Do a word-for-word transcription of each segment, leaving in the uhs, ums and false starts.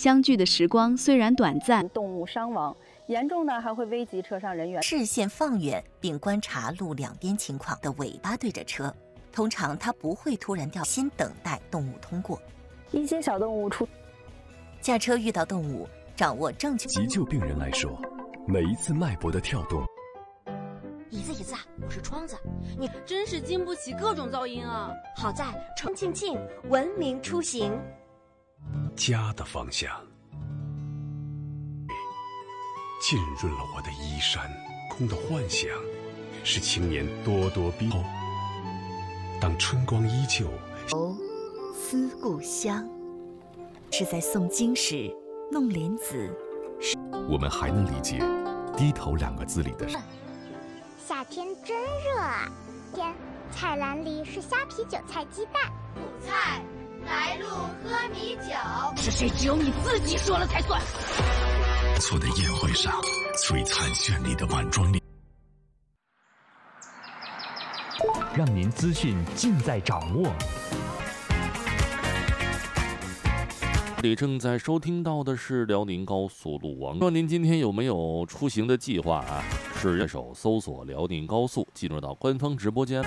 相聚的时光虽然短暂， 动物伤亡，严重呢还会危及车上人员。 视线放远并观察路两边情况的尾巴对着车，通常它不会突然掉，先等待动物通过。 一些小动物出， 驾车遇到动物，掌握正确。 急救病人来说，每一次脉搏的跳动。 椅子椅子啊，我是窗子，你真是经不起各种噪音啊！好在重庆庆文明出行， 家的方向浸润了我的衣衫，空的幻想是青年咄咄逼后。当春光依旧， 思故乡，是在诵经时弄莲子。 我们还能理解低头两个字里的夏天真热啊！天，菜篮里是虾皮韭菜鸡蛋。 苦菜，来路喝米酒。 是谁？只有你自己说了才算。 错的宴会上，璀璨绚丽的晚装里， 让您资讯尽在掌握。 你正在收听到的是辽宁高速路网。不知道您今天有没有出行的计划啊？是人手搜索辽宁高速，进入到官方直播间。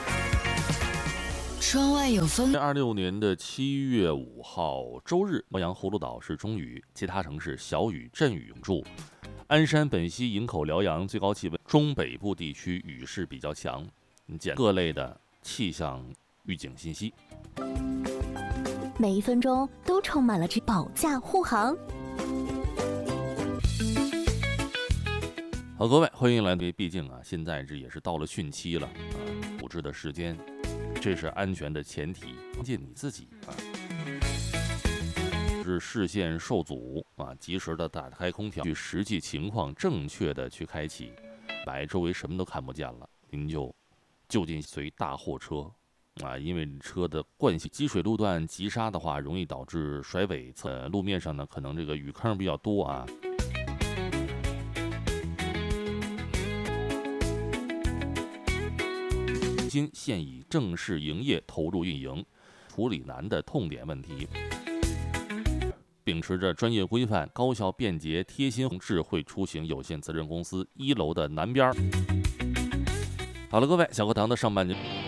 窗外有风。 二六年的七月五号周日，鄱阳葫芦岛是中雨，其他城市小雨、阵雨永驻。鞍山、本溪、营口、辽阳最高气温，中北部地区雨势比较强。简各类的气象预警信息。 每一分钟都充满了这保驾护航。 好，各位，欢迎来到。毕竟啊，现在这也是到了汛期了啊，处置的时间，这是安全的前提。关键你自己啊，是视线受阻啊，及时的打开空调，据实际情况正确的去开启，白周围什么都看不见了，您就就近随大货车啊，因为车的惯性，积水路段急刹的话，容易导致甩尾。呃，路面上呢，可能这个雨坑比较多啊。今现已正式营业，投入运营，处理难的痛点问题，秉持着专业规范、高效便捷、贴心智慧出行有限责任公司一楼的南边。好了，各位，小课堂的上半节。